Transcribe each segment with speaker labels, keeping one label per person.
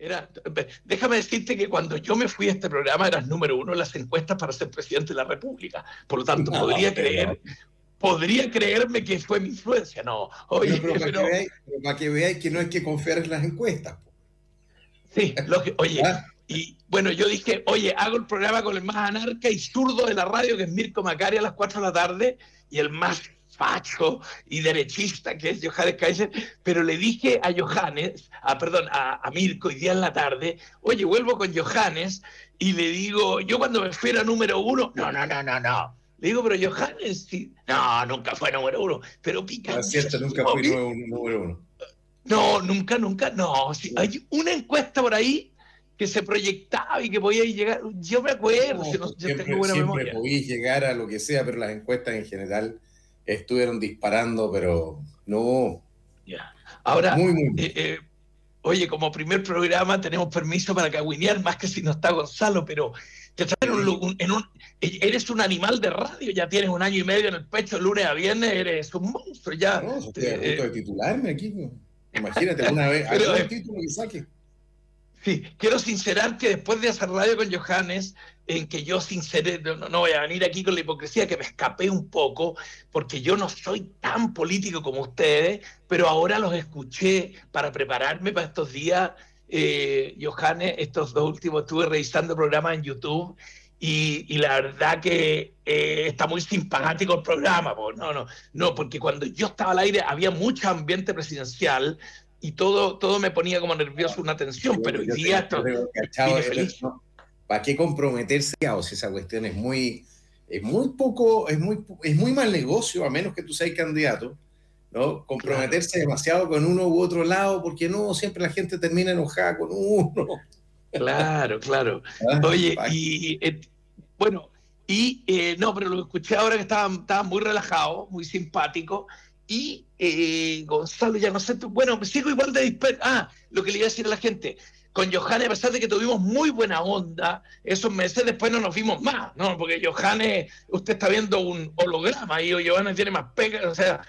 Speaker 1: Déjame decirte que cuando yo me fui a este programa eras número 1 en las encuestas para ser presidente de la República. Por lo tanto, podría creerme que fue mi influencia. No, oye,
Speaker 2: pero para que veáis que no hay que confiar en las encuestas.
Speaker 1: Sí, oye,
Speaker 2: ¿Ah?
Speaker 1: y bueno, yo dije, oye, hago el programa con el más anarca y zurdo de la radio, que es Mirko Macari, a las 4 de la tarde, y el más facho y derechista, que es Johannes Kaiser, pero le dije a a Mirko, hoy día en la tarde, oye, vuelvo con Johannes, y le digo, yo cuando me fui era número 1, no. Le digo, pero Johannes, sí. No, nunca fue número 1, pero
Speaker 2: Es cierto, nunca fui número 1.
Speaker 1: No, nunca, no. Sí, hay una encuesta por ahí que se proyectaba y que podía llegar. Yo me acuerdo, yo tengo buena memoria.
Speaker 2: Siempre podíais llegar a lo que sea, pero las encuestas en general estuvieron disparando, pero no.
Speaker 1: Ya. Ahora, oye, como primer programa tenemos permiso para cagüinear, más que si no está Gonzalo, pero te traen eres un animal de radio, ya tienes 1 año y medio en el pecho, lunes a viernes, eres un monstruo ya.
Speaker 2: No, estoy a punto de titularme aquí. Imagínate, una vez, algún título que saque.
Speaker 1: Sí, quiero sincerar que después de hacer radio con Johannes, en que yo sinceré, no voy a venir aquí con la hipocresía, que me escapé un poco, porque yo no soy tan político como ustedes, pero ahora los escuché para prepararme para estos días. Johannes, estos 2 últimos estuve revisando programas en YouTube y la verdad que está muy simpático el programa. No, porque cuando yo estaba al aire había mucho ambiente presidencial, y todo me ponía como nervioso, una tensión, pero hoy día vine feliz.
Speaker 2: ¿Para qué comprometerse? O sea, esa cuestión es muy poco, es muy mal negocio, a menos que tú seas candidato, ¿no? Comprometerse demasiado con uno u otro lado, porque no, siempre la gente termina enojada con uno.
Speaker 1: Claro. Oye, bueno, pero lo escuché ahora que estaba muy relajado, muy simpático. Y Gonzalo, ya no sé, bueno, sigo igual de disperso. Lo que le iba a decir a la gente, con Johannes, a pesar de que tuvimos muy buena onda, esos meses después no nos vimos más, ¿no? Porque Johannes, usted está viendo un holograma y Johannes tiene más pega, o sea,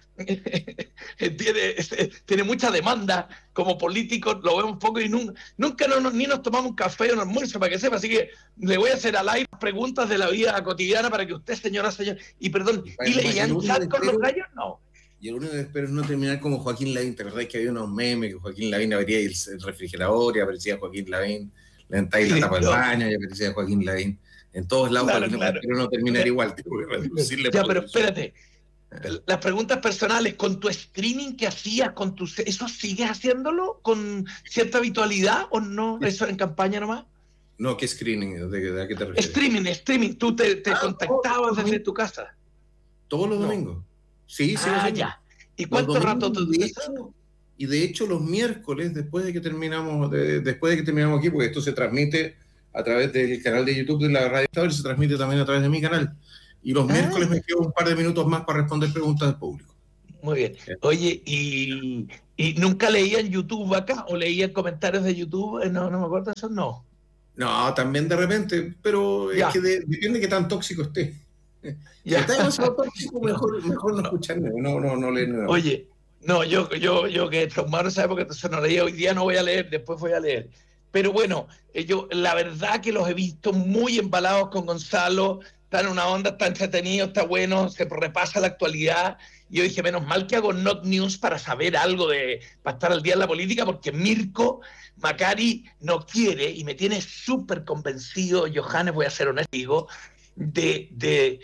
Speaker 1: tiene mucha demanda como político, lo vemos poco y nunca ni nos tomamos un café o un almuerzo, para que sepa, así que le voy a hacer al aire preguntas de la vida cotidiana para que usted, señor, y perdón, ¿y leían chat con los gallos? No.
Speaker 2: Y lo único que espero es no terminar como Joaquín Lavín. ¿Te acordás que había unos memes que Joaquín Lavín abría el refrigerador y aparecía Joaquín Lavín? Levantáis la tapa del baño y aparecía Joaquín Lavín. En todos lados, claro. Pero no terminar igual.
Speaker 1: Ya, pero espérate. Las preguntas personales, con tu streaming que hacías, ¿eso sigues haciéndolo con cierta habitualidad o no? ¿Eso en campaña nomás?
Speaker 2: No, ¿qué screening? ¿De qué te refieres?
Speaker 1: Streaming. Tú te contactabas desde tu casa.
Speaker 2: Todos los domingos. Sí,
Speaker 1: ya. ¿Y cuánto rato te
Speaker 2: Y de hecho los miércoles, después de que terminamos aquí, porque esto se transmite a través del canal de YouTube de la Radio Estado y se transmite también a través de mi canal. Y los miércoles me quedo un par de minutos más para responder preguntas del público.
Speaker 1: Muy bien. Oye, ¿y nunca leían YouTube acá? ¿O leían comentarios de YouTube? No me acuerdo de eso, no.
Speaker 2: No, también de repente, pero es que depende de qué tan tóxico esté. Si está demasiado tóxico, mejor no escuchar, no leer nada.
Speaker 1: Oye, no, yo que traumado esa época, entonces no leía, hoy día no voy a leer, después voy a leer. Pero bueno, yo la verdad que los he visto muy embalados con Gonzalo, están en una onda, está entretenido, está bueno, se repasa la actualidad. Y yo dije, menos mal que hago Not News para saber algo, para estar al día en la política, porque Mirko Macari no quiere, y me tiene súper convencido, Johannes, voy a ser honesto, de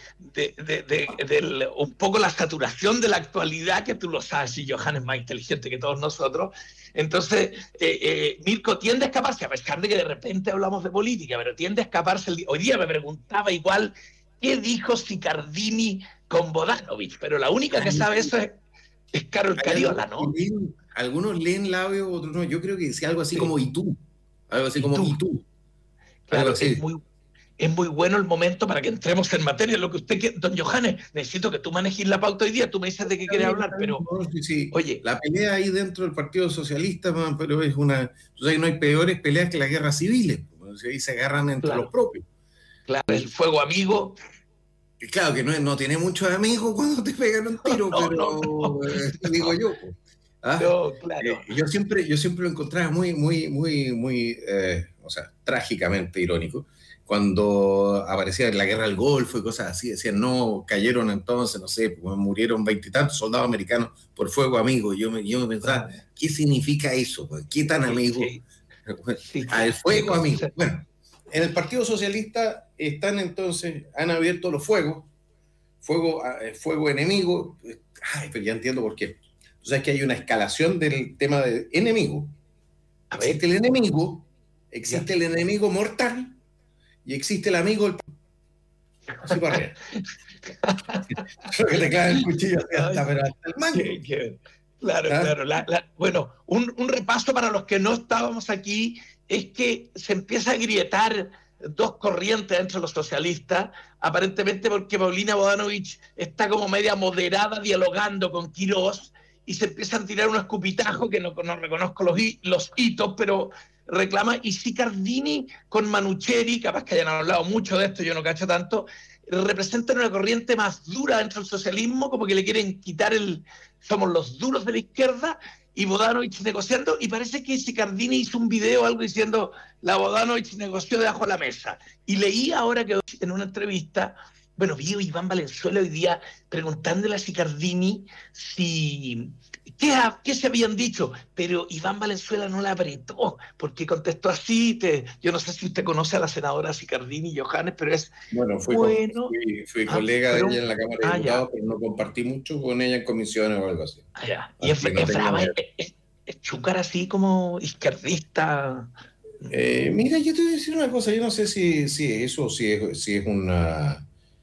Speaker 1: un poco la saturación de la actualidad, que tú lo sabes, y Johannes es más inteligente que todos nosotros. Entonces, Mirko tiende a escaparse, a pesar de que de repente hablamos de política, pero tiende a escaparse. Hoy día me preguntaba igual qué dijo Sicardini con Bodanovich, pero la única que sabe eso es Carol Cariola, ¿no?
Speaker 2: Algunos leen labio, otros no. Yo creo que decía algo así como ¿y tú? Algo así como ¿y tú?
Speaker 1: Claro, es muy bueno el momento para que entremos en materia. Lo que usted quiere, don Johannes, necesito que tú manejes la pauta hoy día. Tú me dices de qué quieres hablar, pero...
Speaker 2: Sí. Oye, la pelea ahí dentro del Partido Socialista, pero es una... O sea, no hay peores peleas que las guerras civiles. Ahí se agarran entre los propios.
Speaker 1: Claro, el fuego amigo.
Speaker 2: Claro que no tiene muchos amigos cuando te pegan un tiro, pero digo yo. ¿Ah?
Speaker 1: No, claro.
Speaker 2: Yo siempre lo encontraba o sea, trágicamente irónico. Cuando aparecía la guerra del Golfo y cosas así, decían, no, cayeron entonces, no sé, pues, murieron veintitantos soldados americanos por fuego amigo. Yo me pensaba,
Speaker 1: Ah,
Speaker 2: ¿qué significa eso? Pues? ¿Qué tan
Speaker 1: sí,
Speaker 2: amigo?
Speaker 1: sí, sí,
Speaker 2: Al
Speaker 1: qué
Speaker 2: fuego amigo.
Speaker 1: cosa.
Speaker 2: Bueno, en el Partido Socialista están entonces, han abierto los fuegos, fuego enemigo. Ay, pero ya entiendo por qué. O sea, es que hay una escalación del tema de enemigo.
Speaker 1: A
Speaker 2: Existe
Speaker 1: ver,
Speaker 2: el enemigo,
Speaker 1: ya.
Speaker 2: existe el enemigo mortal y existe el amigo del... Así para arriba. Solo que te clava el cuchillo
Speaker 1: Ay,
Speaker 2: pero hasta el mango.
Speaker 1: claro,
Speaker 2: ¿Ah?
Speaker 1: claro. Bueno, un repaso para los que no estábamos aquí es que se empieza a grietar dos corrientes entre los socialistas, aparentemente porque Paulina Bodanovich está como media moderada dialogando con Quirós y se empiezan a tirar un escupitajo que no reconozco los hitos, pero reclama, y Sicardini con Manucheri, capaz que hayan hablado mucho de esto, yo no cacho tanto, representan una corriente más dura dentro del socialismo, como que le quieren quitar somos los duros de la izquierda, y Bodanovich negociando, y parece que Sicardini hizo un video o algo diciendo, la Bodanovich negoció debajo de la mesa. Y leí ahora que en una entrevista, bueno, vi a Iván Valenzuela hoy día preguntándole a Sicardini si ¿qué se habían dicho? Pero Iván Valenzuela no la apretó, porque contestó así. Yo no sé si usted conoce a la senadora Sicardini Johannes, pero es
Speaker 2: Bueno,
Speaker 1: bueno.
Speaker 2: fui colega de ella en la Cámara de
Speaker 1: Ya,
Speaker 2: Diputados, pero no compartí mucho con ella en comisiones o algo así.
Speaker 1: ya. Y
Speaker 2: Así que no
Speaker 1: es
Speaker 2: tengo
Speaker 1: brava,
Speaker 2: idea.
Speaker 1: es chúcar así como izquierdista.
Speaker 2: Mira, yo te voy a decir una cosa, yo no sé si eso, si es una...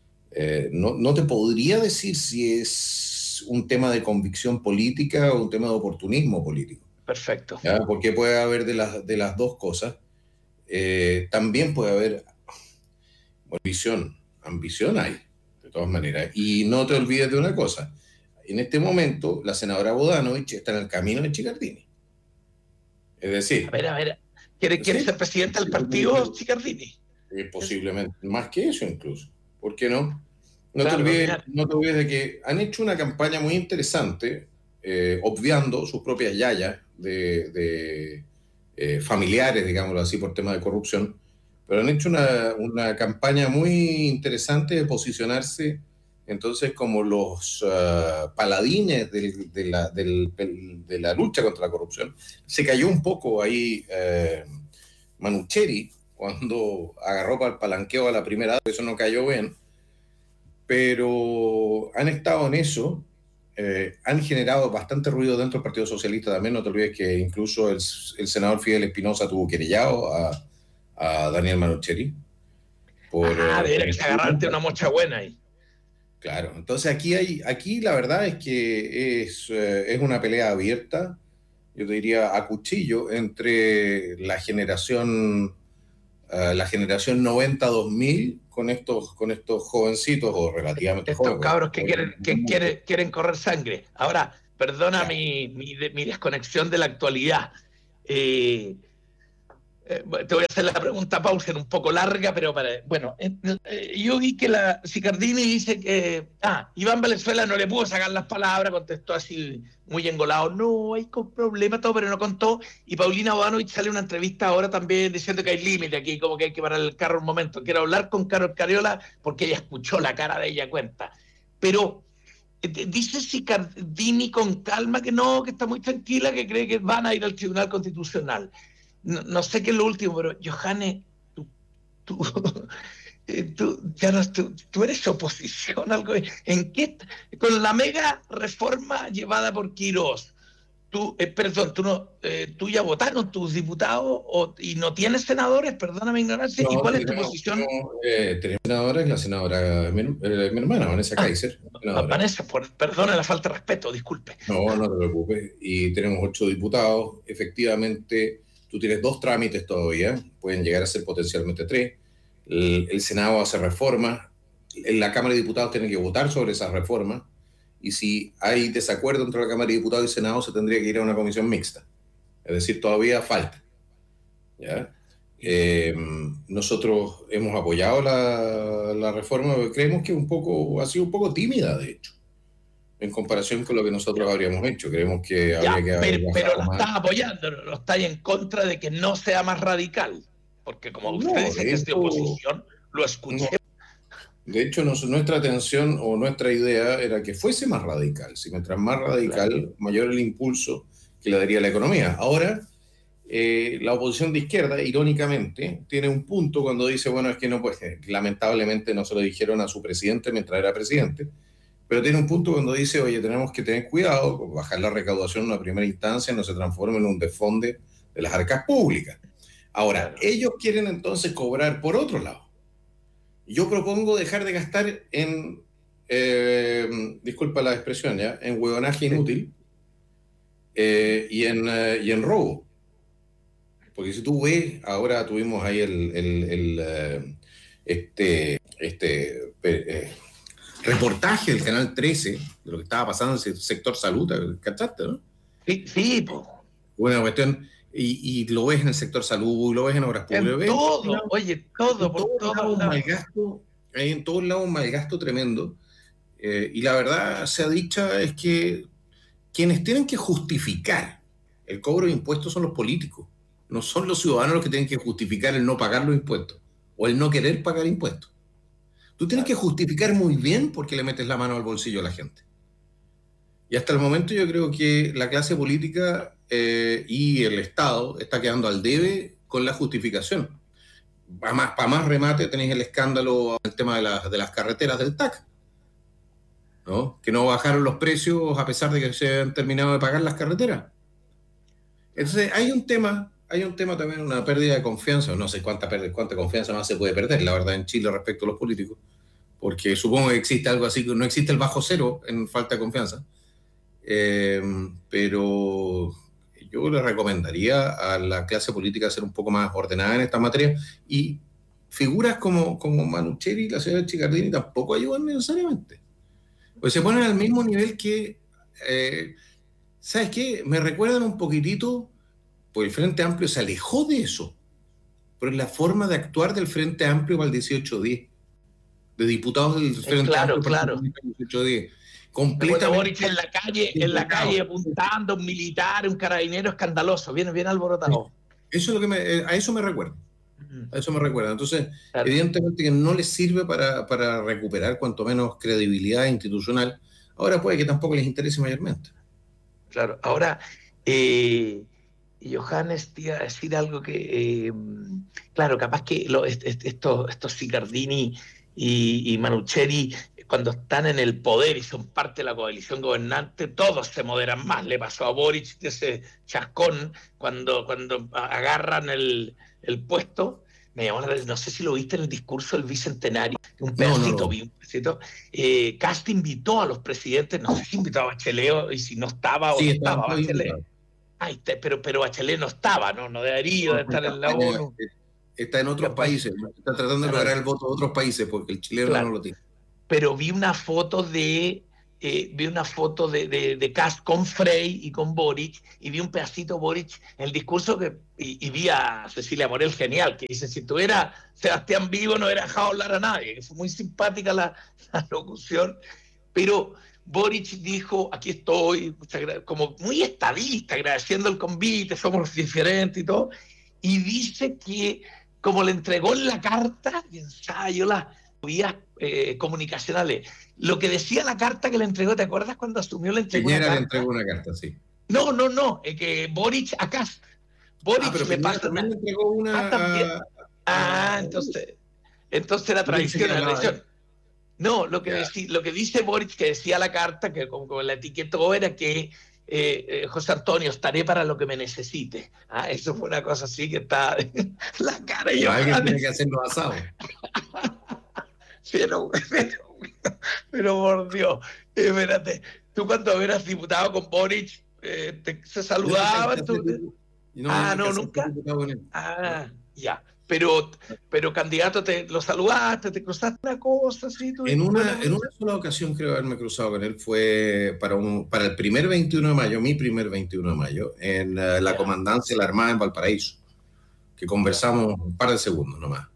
Speaker 2: no te podría decir si es un tema de convicción política o un tema de oportunismo político,
Speaker 1: Perfecto.
Speaker 2: ¿ya? Porque puede haber de las dos cosas. También puede haber ambición hay, de todas maneras. Y no te olvides de una cosa, en este momento la senadora Bodanovich está en el camino de Chicardini. Es decir,
Speaker 1: A ver. ¿Quiere
Speaker 2: sí,
Speaker 1: ser presidenta del partido, Sicardini?
Speaker 2: posiblemente más que eso incluso. ¿Por qué no?
Speaker 1: Claro, mira,
Speaker 2: No te olvides de que han hecho una campaña muy interesante, obviando sus propias yayas de familiares, digámoslo así, por temas de corrupción, pero han hecho una campaña muy interesante de posicionarse entonces como los paladines de la lucha contra la corrupción. Se cayó un poco ahí Manucheri cuando agarró para el palanqueo a la primera, eso no cayó bien, pero han estado en eso, han generado bastante ruido dentro del Partido Socialista también. No te olvides que incluso el senador Fidel Espinosa tuvo querellado a Daniel Manucheri
Speaker 1: a ver,
Speaker 2: por
Speaker 1: que se agarrarte una mocha buena ahí.
Speaker 2: claro, entonces aquí la verdad es que es una pelea abierta, yo te diría a cuchillo, entre la generación 90-2000 con estos jovencitos o relativamente
Speaker 1: Estos
Speaker 2: jóvenes.
Speaker 1: cabros que quieren correr sangre. Ahora, perdona
Speaker 2: Claro.
Speaker 1: mi desconexión de la actualidad. Eh, te voy a hacer la pregunta, Paulsen, un poco larga, pero bueno, yo vi que la Sicardini dice que, Iván Valenzuela no le pudo sacar las palabras, contestó así muy engolado, no, hay problema, todo, pero no contó, y Paulina Bodanovich sale en una entrevista ahora también diciendo que hay límite aquí, como que hay que parar el carro un momento, quiero hablar con Carol Cariola porque ella escuchó la cara de ella cuenta, pero dice Sicardini con calma que no, que está muy tranquila, que cree que van a ir al Tribunal Constitucional. No sé qué es lo último, pero Johannes, tú, ya no, tú eres oposición, algo. ¿En qué? Con la mega reforma llevada por Quirós, perdón, tú ya votaron tus diputados y no tienes senadores, perdóname mi ignorancia, ¿y
Speaker 2: No,
Speaker 1: cuál es tu posición?
Speaker 2: tenemos senadora, es la senadora, mi hermana, Vanessa
Speaker 1: Ah,
Speaker 2: Kaiser, senadora.
Speaker 1: Vanessa, perdone la falta de respeto, disculpe.
Speaker 2: No, no te preocupes. Y tenemos 8 diputados. Efectivamente, tú tienes 2 trámites todavía, pueden llegar a ser potencialmente 3. El Senado hace reformas, en la Cámara de Diputados tiene que votar sobre esas reformas, y si hay desacuerdo entre la Cámara de Diputados y el Senado, se tendría que ir a una comisión mixta. Es decir, todavía falta. ¿Ya? Nosotros hemos apoyado la reforma, porque creemos que ha sido un poco tímida, de hecho. en comparación con lo que nosotros habríamos hecho. Creemos que
Speaker 1: Ya,
Speaker 2: habría que haber
Speaker 1: pero
Speaker 2: bajado
Speaker 1: la
Speaker 2: más.
Speaker 1: está apoyando, no está en contra de que no sea más radical. Porque como usted
Speaker 2: No,
Speaker 1: dice
Speaker 2: de
Speaker 1: que es de
Speaker 2: hecho,
Speaker 1: oposición, lo
Speaker 2: no.
Speaker 1: escuché.
Speaker 2: De hecho, nuestra atención o nuestra idea era que fuese más radical. Si mientras más
Speaker 1: Claro,
Speaker 2: radical, mayor el impulso que le daría a la economía. Ahora, la oposición de izquierda, irónicamente, tiene un punto cuando dice, bueno, es que no, pues lamentablemente no se lo dijeron a su presidente mientras era presidente, pero tiene un punto cuando dice, oye, tenemos que tener cuidado, bajar la recaudación en una primera instancia no se transforme en un desfonde de las arcas públicas. Ahora,
Speaker 1: claro.
Speaker 2: ellos quieren entonces cobrar por otro lado. Yo propongo dejar de gastar en, disculpa la expresión, ¿ya? En huevonaje inútil y en robo. Porque si tú ves, ahora tuvimos ahí reportaje del Canal 13 de lo que estaba pasando en el sector salud, ¿cachaste, no?
Speaker 1: Sí, sí, pues.
Speaker 2: Una cuestión, y lo ves en el sector salud, lo ves en obras públicas,
Speaker 1: En
Speaker 2: ves
Speaker 1: todo, oye, todo,
Speaker 2: en
Speaker 1: por
Speaker 2: todos lados
Speaker 1: todos
Speaker 2: un
Speaker 1: lados.
Speaker 2: malgasto, hay en todos lados un malgasto tremendo. Y la verdad sea dicha es que quienes tienen que justificar el cobro de impuestos son los políticos, no son los ciudadanos los que tienen que justificar el no pagar los impuestos o el no querer pagar impuestos. Tú tienes que
Speaker 1: Claro.
Speaker 2: justificar muy bien por qué le metes la mano al bolsillo a la gente. Y hasta el momento yo creo que la clase política y el Estado está quedando al debe con la justificación. Para más remate tenéis el escándalo, el tema de las carreteras del TAC, ¿no? Que no bajaron los precios a pesar de que se han terminado de pagar las carreteras. Entonces hay un tema también, una pérdida de confianza, no sé cuánta confianza más se puede perder, la verdad, en Chile respecto a los políticos, porque supongo que existe algo así, no existe el bajo cero en falta de confianza, eh, pero yo le recomendaría a la clase política ser un poco más ordenada en esta materia y figuras como Manucheri y la señora Chicardini tampoco ayudan necesariamente. Pues se ponen al mismo nivel que, ¿sabes qué? Me recuerdan un poquitito, pues el Frente Amplio se alejó de eso, pero es la forma de actuar del Frente Amplio para el 1810, de diputados del Frente
Speaker 1: Claro,
Speaker 2: Amplio para
Speaker 1: claro.
Speaker 2: el 1810.
Speaker 1: Recuerdo a
Speaker 2: Completamente
Speaker 1: Boric en la calle apuntando a un militar, un carabinero escandaloso, bien, bien alborotado.
Speaker 2: Eso es lo que a eso me recuerda. A eso me recuerda. Entonces,
Speaker 1: Claro,
Speaker 2: evidentemente que no les sirve para recuperar cuanto menos credibilidad institucional. Ahora puede que tampoco les interese mayormente.
Speaker 1: claro. Ahora, Johannes te iba a decir algo que, claro, capaz que estos Sicardini y Manucheri, cuando están en el poder y son parte de la coalición gobernante, todos se moderan más. Le pasó a Boric ese chascón cuando agarran el puesto. Me llamó no sé si lo viste en el discurso del Bicentenario, un
Speaker 2: No, no,
Speaker 1: pedacito,
Speaker 2: no.
Speaker 1: vi un pedacito. Cast invitó a los presidentes, no sé si invitó a Bachelet y si no estaba o
Speaker 2: Sí,
Speaker 1: no
Speaker 2: estaban
Speaker 1: estaba
Speaker 2: todos
Speaker 1: Bachelet.
Speaker 2: invitados.
Speaker 1: Ay, pero Bachelet no estaba, ¿no? No debería de
Speaker 2: No,
Speaker 1: estar en la ONU.
Speaker 2: está en otros
Speaker 1: Capaz,
Speaker 2: países, está tratando de
Speaker 1: claro,
Speaker 2: lograr el voto de otros países porque el chileno no
Speaker 1: claro.
Speaker 2: lo tiene.
Speaker 1: Pero vi una foto de Kast con Frey y con Boric, y vi un pedacito Boric en el discurso y vi a Cecilia Morel genial, que dice, si tuviera Sebastián vivo no hubiera dejado hablar a nadie, que fue muy simpática la locución, pero Boric dijo, aquí estoy, como muy estadista, agradeciendo el convite, somos diferentes y todo, y dice que como le entregó en la carta, pensaba yo las vías comunicacionales, lo que decía la carta que le entregó, ¿te acuerdas cuando asumió le entregó una
Speaker 2: Piñera le
Speaker 1: carta?
Speaker 2: entregó una carta, sí.
Speaker 1: No, no, no, que Boric acá,
Speaker 2: Ah,
Speaker 1: Boric
Speaker 2: pero
Speaker 1: le
Speaker 2: Piñera
Speaker 1: pasa
Speaker 2: también
Speaker 1: una...
Speaker 2: le entregó
Speaker 1: Ah, también.
Speaker 2: una
Speaker 1: Ah,
Speaker 2: a
Speaker 1: entonces era
Speaker 2: Yo pensé
Speaker 1: tradición,
Speaker 2: que
Speaker 1: era
Speaker 2: hablaba de
Speaker 1: tradición.
Speaker 2: eso.
Speaker 1: No,
Speaker 2: Ya.
Speaker 1: lo que dice Boric, que decía la carta, que como la etiquetó, era que José Antonio, estaré para lo que me necesite. Ah, eso fue una cosa así que está la cara de
Speaker 2: Bueno, alguien tiene que
Speaker 1: Johannes.
Speaker 2: hacerlo asado.
Speaker 1: Pero, pero por Dios, espérate, tú cuando eras diputado con Boric, se
Speaker 2: Yo nunca
Speaker 1: saludaban.
Speaker 2: alcancé a ser, no, yo
Speaker 1: Ah,
Speaker 2: no
Speaker 1: no,
Speaker 2: alcancé a ser
Speaker 1: nunca.
Speaker 2: diputado con él. ¿No?
Speaker 1: Ah, ya. Pero candidato, lo saludaste, te cruzaste una cosa, así, tuviste buena
Speaker 2: En una
Speaker 1: relación.
Speaker 2: sola ocasión creo haberme cruzado con él, fue para el primer 21 de mayo, mi primer 21 de mayo, en la
Speaker 1: Ya,
Speaker 2: comandancia de la Armada en Valparaíso, que
Speaker 1: ya.
Speaker 2: conversamos un par de segundos nomás.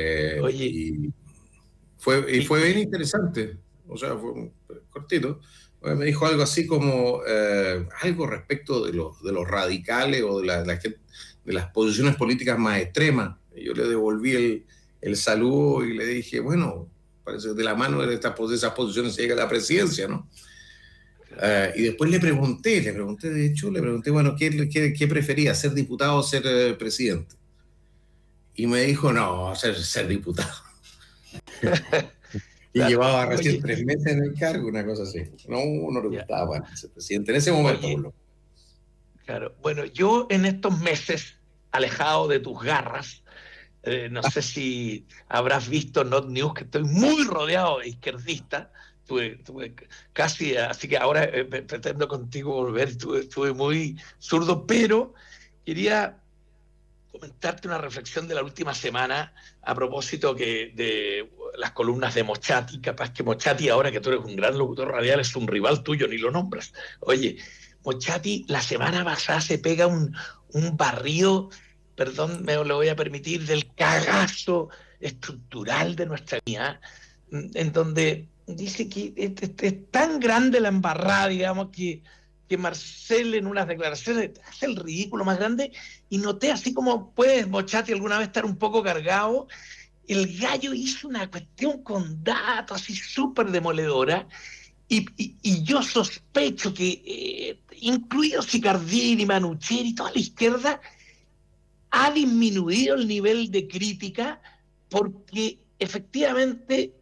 Speaker 1: Oye,
Speaker 2: Y
Speaker 1: y,
Speaker 2: fue bien
Speaker 1: y-
Speaker 2: interesante, o sea, fue cortito. Me dijo algo así como algo respecto de los radicales o de de las posiciones políticas más extremas. Y yo le devolví el saludo y le dije, bueno, parece que de la mano de esas posiciones se llega a la presidencia, ¿no? Y después de hecho, le pregunté, bueno, ¿qué prefería, ser diputado o ser presidente? Y me dijo, no, ser diputado. Y
Speaker 1: Claro.
Speaker 2: llevaba recién
Speaker 1: Oye,
Speaker 2: 3 meses en el cargo, una cosa así. No le
Speaker 1: ya.
Speaker 2: gustaba para ser presidente en ese momento, por
Speaker 1: Oye,
Speaker 2: lo
Speaker 1: claro. Bueno, yo en estos meses, alejado de tus garras, no sé si habrás visto Not News, que estoy muy rodeado de izquierdistas. Tuve casi, así que ahora pretendo contigo volver. Estuve muy zurdo, pero quería comentarte una reflexión de la última semana a propósito de las columnas de Mochati. Capaz que Mochati, ahora que tú eres un gran locutor radial, es un rival tuyo, ni lo nombras. Oye, Mochati la semana pasada se pega un barrido, perdón, me lo voy a permitir, del cagazo estructural de nuestra vida, en donde dice que es tan grande la embarrada, digamos, que Marcel en unas declaraciones hace el ridículo más grande, y noté, así como puedes, Mochati, alguna vez estar un poco cargado, el gallo hizo una cuestión con datos así súper demoledora, y yo sospecho que, incluido Sicardini, Manucheri y toda la izquierda, ha disminuido el nivel de crítica porque efectivamente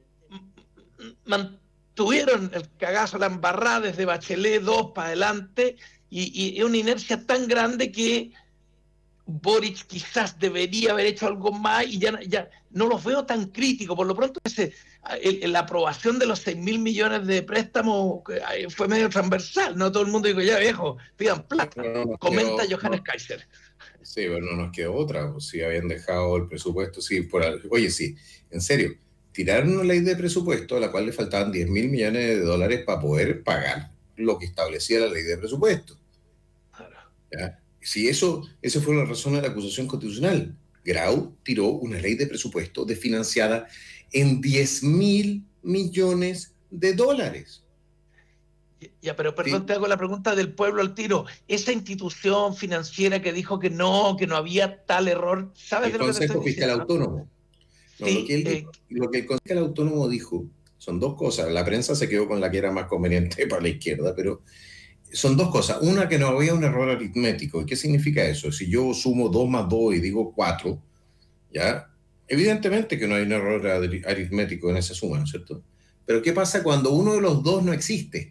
Speaker 1: mantuvieron el cagazo, la embarrada desde Bachelet 2 para adelante, y es una inercia tan grande que Boric quizás debería haber hecho algo más, y ya no los veo tan críticos. Por lo pronto, la aprobación de los 6.000 millones de préstamos fue medio transversal, no todo el mundo dijo, ya viejo, pidan plata,
Speaker 2: no nos
Speaker 1: comenta
Speaker 2: quedó,
Speaker 1: Johannes Kaiser.
Speaker 2: sí, pero no nos quedó otra, pues si habían dejado el presupuesto, sí, oye, sí, en serio, tiraron una ley de presupuesto a la cual le faltaban 10.000 millones de dólares para poder pagar lo que establecía la ley de presupuesto. ¿Ya? Si esa fue la razón de la acusación constitucional. Grau tiró una ley de presupuesto desfinanciada en 10.000 millones de dólares.
Speaker 1: Ya, pero perdón,
Speaker 2: ¿Sí?
Speaker 1: te hago la pregunta del pueblo al tiro. Esa institución financiera que dijo que no había tal error, ¿sabes
Speaker 2: El
Speaker 1: de lo que te estoy
Speaker 2: Consejo Fiscal
Speaker 1: diciendo, no?
Speaker 2: Autónomo. No, lo que
Speaker 1: Sí,
Speaker 2: él dijo, lo que el Consejo Fiscal Autónomo dijo son dos cosas. La prensa se quedó con la que era más conveniente para la izquierda, pero son dos cosas. Una, que no había un error aritmético. ¿Y qué significa eso? Si yo sumo 2 más 2 y digo 4, ¿ya? Evidentemente que no hay un error aritmético en esa suma, ¿no es cierto? Pero ¿qué pasa cuando uno de los dos no existe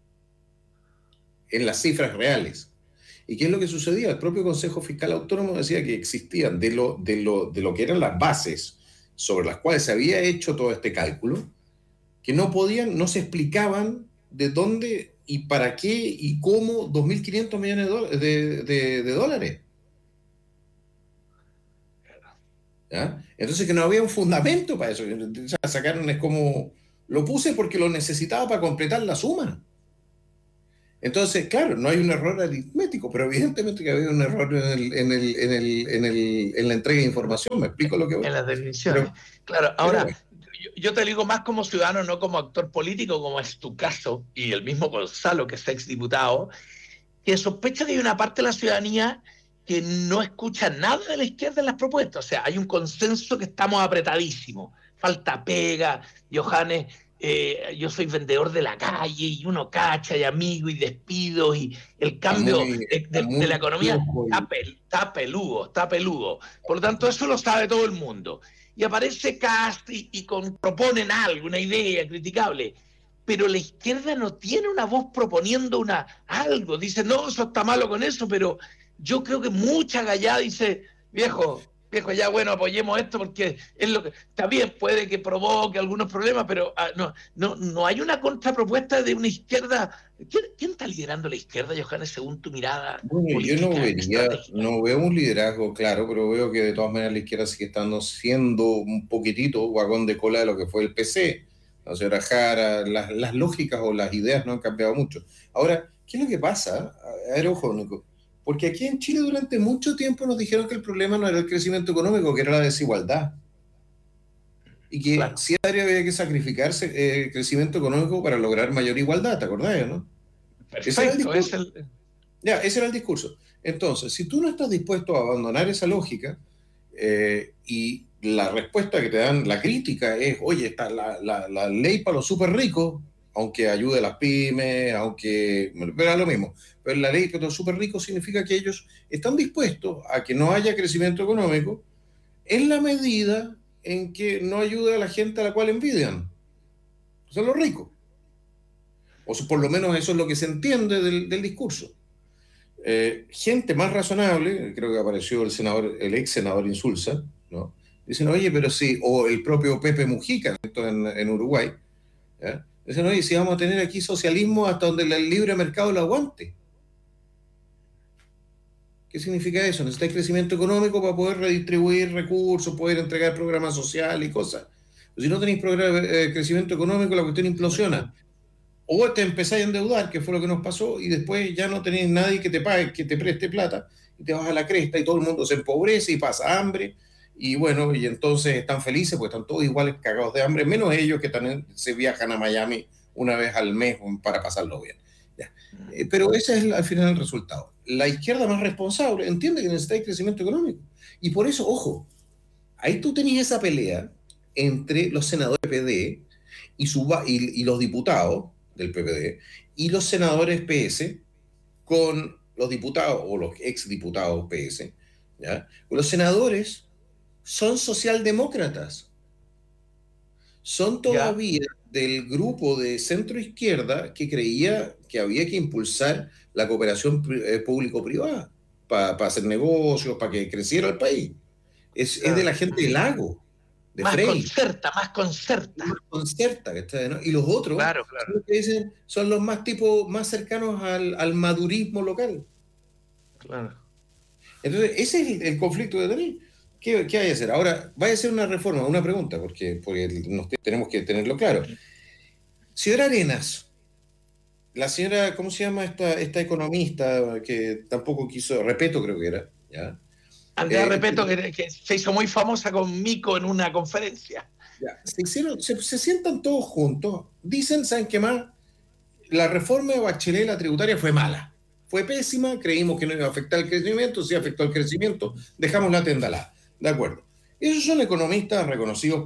Speaker 2: en las cifras reales? ¿Y qué es lo que sucedía? El propio Consejo Fiscal Autónomo decía que existían de lo que eran las bases sobre las cuales se había hecho todo este cálculo, que no se explicaban de dónde y para qué y cómo 2.500 millones de dólares. ¿Ya? Entonces que no había un fundamento para eso. Sacaron, es como, lo puse porque lo necesitaba para completar la suma. Entonces, claro, no hay un error aritmético, pero evidentemente que había un error en la entrega de información. ¿Me explico lo que voy?
Speaker 1: en las definiciones.
Speaker 2: Pero,
Speaker 1: Claro,
Speaker 2: pero
Speaker 1: ahora,
Speaker 2: bueno,
Speaker 1: yo te digo más como ciudadano, no como actor político, como es tu caso, y el mismo Gonzalo, que es exdiputado, que sospecha que hay una parte de la ciudadanía que no escucha nada de la izquierda en las propuestas. O sea, hay un consenso que estamos apretadísimos. Falta pega, Johannes, yo soy vendedor de la calle, y uno cacha y amigo y despidos, y el cambio
Speaker 2: está
Speaker 1: de
Speaker 2: muy
Speaker 1: la economía
Speaker 2: flojo.
Speaker 1: está peludo, está peludo. Por lo tanto, eso lo sabe todo el mundo. Y aparece Cast proponen algo, una idea criticable, pero la izquierda no tiene una voz proponiendo algo. Dice, no, eso está malo con eso, pero yo creo que mucha gallada dice, viejo, ya bueno, apoyemos esto porque es lo que está bien, puede que provoque algunos problemas, pero no hay una contrapropuesta de una izquierda. ¿Quién está liderando la izquierda, Johannes, según tu mirada
Speaker 2: Bueno, yo
Speaker 1: política, estratégica?
Speaker 2: no veo un liderazgo claro, pero veo que de todas maneras la izquierda sigue estando siendo un poquitito vagón de cola de lo que fue el PC. La señora Jara, las lógicas o las ideas no han cambiado mucho. Ahora, ¿qué es lo que pasa? A ver, ojo, Nico. Porque aquí en Chile durante mucho tiempo nos dijeron que el problema no era el crecimiento económico, que era la desigualdad. y que
Speaker 1: claro.
Speaker 2: siempre había que sacrificarse crecimiento económico para lograr mayor igualdad, ¿te acordás, no? Ese era el
Speaker 1: Perfecto, es
Speaker 2: discurso.
Speaker 1: el...
Speaker 2: Ya, ese era el discurso. Entonces, si tú no estás dispuesto a abandonar esa lógica, y la respuesta que te dan, la crítica es, oye, está la ley para los súper ricos, aunque ayude a las pymes, aunque, pero es lo mismo, pero la ley para los súper ricos significa que ellos están dispuestos a que no haya crecimiento económico en la medida en que no ayude a la gente a la cual envidian, son los ricos. O sea, por lo menos eso es lo que se entiende del discurso. Gente más razonable, creo que apareció el senador, el ex senador Insulza, ¿no? Dicen, oye, pero sí, o el propio Pepe Mujica, esto en Uruguay, ¿ya? Dicen, oye, si vamos a tener aquí socialismo hasta donde el libre mercado lo aguante. ¿Qué significa eso? Necesitáis crecimiento económico para poder redistribuir recursos, poder entregar programas sociales y cosas. Pero si no tenéis crecimiento económico, la cuestión implosiona. O te empezáis a endeudar, que fue lo que nos pasó, y después ya no tenéis nadie que te pague, que te preste plata, y te vas a la cresta y todo el mundo se empobrece y pasa hambre, y bueno, y entonces están felices porque están todos iguales cagados de hambre, menos ellos que también se viajan a Miami una vez al mes para pasarlo bien. Ya. Pero ese es al final el resultado. La izquierda más responsable entiende que necesita crecimiento económico. Y por eso, ojo, ahí tú tenías esa pelea entre los senadores del PPD y los diputados del PPD y los senadores PS con los diputados o los exdiputados PS. ¿Ya? Los senadores son socialdemócratas, son
Speaker 1: ¿Ya?
Speaker 2: todavía del grupo de centro izquierda que creía que había que impulsar la cooperación público-privada para hacer negocios, para que creciera el país. Es de la gente del Lago, de
Speaker 1: Más
Speaker 2: Frey,
Speaker 1: concerta, más concerta.
Speaker 2: más concerta, ¿no? Y los otros
Speaker 1: Claro,
Speaker 2: son
Speaker 1: claro,
Speaker 2: los que dicen, son los más tipos, más cercanos al madurismo local.
Speaker 1: claro.
Speaker 2: Entonces, ese es el conflicto de tener. ¿Qué hay que hacer? Ahora, ¿vaya a ser una reforma? Una pregunta, porque tenemos que tenerlo claro. Señora Arenas, la señora, ¿cómo se llama esta economista que tampoco quiso, Repeto creo que era, ¿ya?
Speaker 1: Andrea
Speaker 2: Eh,
Speaker 1: Repeto, que se hizo muy famosa con Mico en una conferencia.
Speaker 2: ya, se sientan todos juntos, dicen, ¿saben qué más? La reforma de Bachelet, la tributaria, fue mala. Fue pésima, creímos que no iba a afectar el crecimiento, sí afectó el crecimiento, dejamos la tendalada. De acuerdo. Esos son economistas reconocidos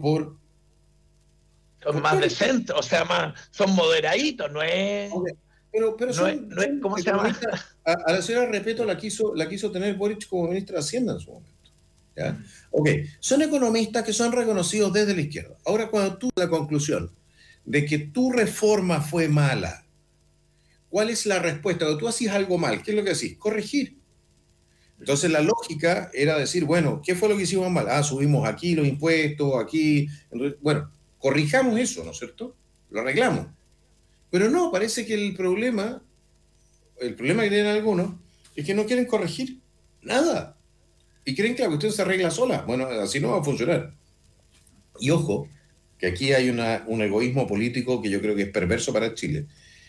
Speaker 1: Son
Speaker 2: por
Speaker 1: más
Speaker 2: todos.
Speaker 1: decentes, o sea, más, son moderaditos, no es,
Speaker 2: Okay. Pero son
Speaker 1: ¿cómo se llama?
Speaker 2: economistas. A la señora Repeto la quiso tener Boric como ministra de Hacienda en su momento. ¿Ya? Ok, son economistas que son reconocidos desde la izquierda. Ahora, cuando tú la conclusión de que tu reforma fue mala, ¿cuál es la respuesta? Cuando tú hacías algo mal, ¿qué es lo que decís? Corregir. Entonces la lógica era decir, bueno, ¿qué fue lo que hicimos mal? Ah, subimos aquí los impuestos, aquí. Entonces, bueno, corrijamos eso, ¿no es cierto? Lo arreglamos. Pero no, parece que el problema que tienen algunos es que no quieren corregir nada. Y creen que la cuestión se arregla sola. Bueno, así no va a funcionar. Y ojo, que aquí hay un egoísmo político que yo creo que es perverso para Chile.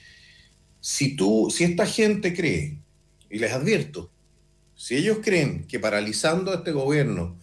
Speaker 2: Si esta gente cree, y les advierto, si ellos creen que paralizando a este gobierno